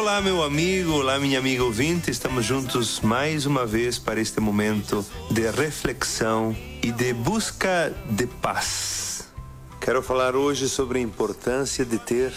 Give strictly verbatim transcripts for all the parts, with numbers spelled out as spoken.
Olá, meu amigo, olá, minha amiga ouvinte. Estamos juntos mais uma vez para este momento de reflexão e de busca de paz. Quero falar hoje sobre a importância de ter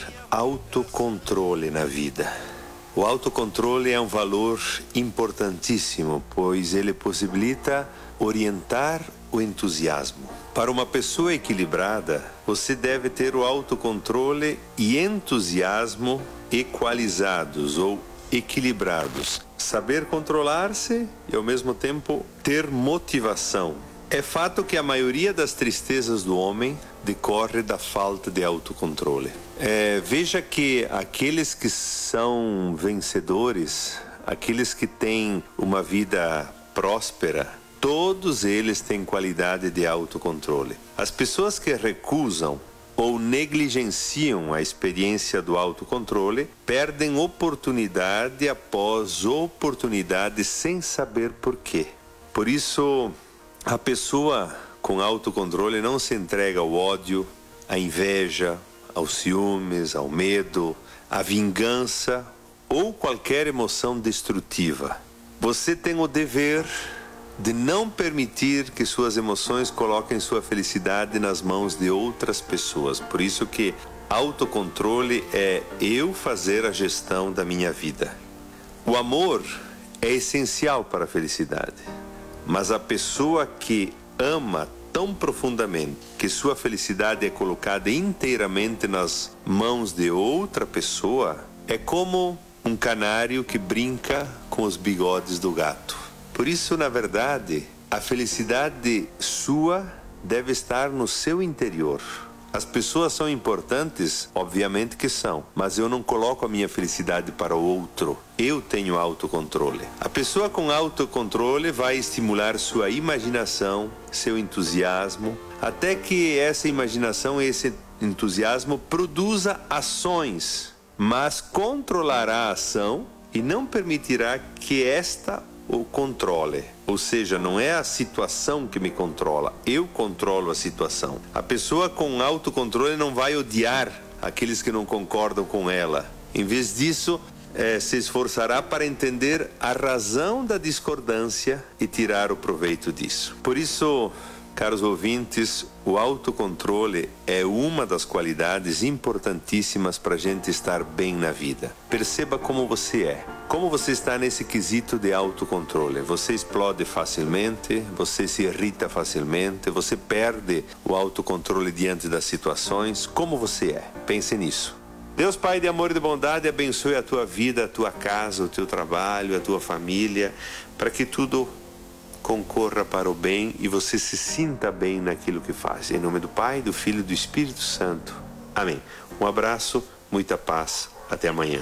autocontrole na vida. O autocontrole é um valor importantíssimo, pois ele possibilita orientar o entusiasmo. Para uma pessoa equilibrada, você deve ter o autocontrole e entusiasmo equalizados ou equilibrados. Saber controlar-se e, ao mesmo tempo, ter motivação. É fato que a maioria das tristezas do homem decorre da falta de autocontrole. É, veja que aqueles que são vencedores, aqueles que têm uma vida próspera, todos eles têm qualidade de autocontrole. As pessoas que recusam ou negligenciam a experiência do autocontrole perdem oportunidade após oportunidade sem saber por quê. Por isso, a pessoa com autocontrole não se entrega ao ódio, à inveja, aos ciúmes, ao medo, à vingança ou qualquer emoção destrutiva. Você tem o dever de não permitir que suas emoções coloquem sua felicidade nas mãos de outras pessoas. Por isso que autocontrole é eu fazer a gestão da minha vida. O amor é essencial para a felicidade, mas a pessoa que ama tão profundamente que sua felicidade é colocada inteiramente nas mãos de outra pessoa é como um canário que brinca com os bigodes do gato. Por isso, na verdade, a felicidade sua deve estar no seu interior. As pessoas são importantes, obviamente que são, mas eu não coloco a minha felicidade para o outro. Eu tenho autocontrole. A pessoa com autocontrole vai estimular sua imaginação, seu entusiasmo, até que essa imaginação e esse entusiasmo produza ações, mas controlará a ação e não permitirá que esta o controle. Ou seja, não é a situação que me controla, eu controlo a situação. A pessoa com autocontrole não vai odiar aqueles que não concordam com ela. Em vez disso, é, se esforçará para entender a razão da discordância e tirar o proveito disso. Por isso, caros ouvintes, o autocontrole é uma das qualidades importantíssimas para a gente estar bem na vida. Perceba como você é. Como você está nesse quesito de autocontrole? Você explode facilmente, você se irrita facilmente, você perde o autocontrole diante das situações. Como você é? Pense nisso. Deus Pai de amor e de bondade abençoe a tua vida, a tua casa, o teu trabalho, a tua família, para que tudo concorra para o bem e você se sinta bem naquilo que faz. Em nome do Pai, do Filho e do Espírito Santo. Amém. Um abraço, muita paz. Até amanhã.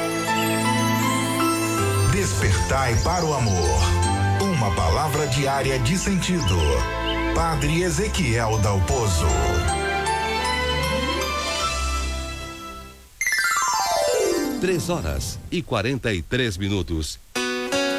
Despertai para o amor. Uma palavra diária de sentido. Padre Ezequiel Dalpozo. Três horas e quarenta e três minutos.